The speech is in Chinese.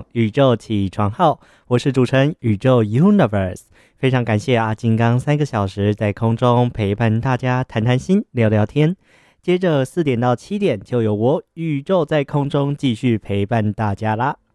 宇宙起床号，我是主持人宇宙 Universe， 非常感谢阿金刚3个小时在空中陪伴大家谈谈心聊聊天，接着4点到7点就由我宇宙在空中继续陪伴大家啦。